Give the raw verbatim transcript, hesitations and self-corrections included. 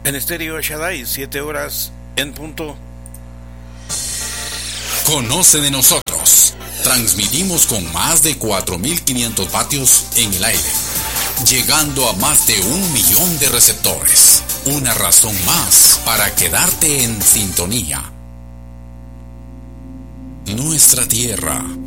En Estéreo Shaddai, siete horas en punto. Conoce de nosotros. Transmitimos con más de cuatro mil quinientos vatios en el aire, llegando a más de un millón de receptores. Una razón más para quedarte en sintonía. Nuestra tierra